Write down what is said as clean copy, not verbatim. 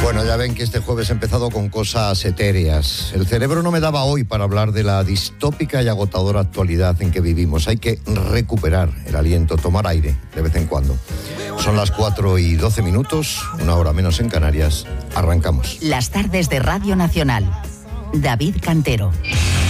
Bueno, ya ven que este jueves he empezado con cosas etéreas. El cerebro no me daba hoy para hablar de la distópica y agotadora actualidad en que vivimos. Hay que recuperar el aliento, tomar aire de vez en cuando. Son las 4:12, 1 hora menos en Canarias. Arrancamos. Las tardes de Radio Nacional. David Cantero.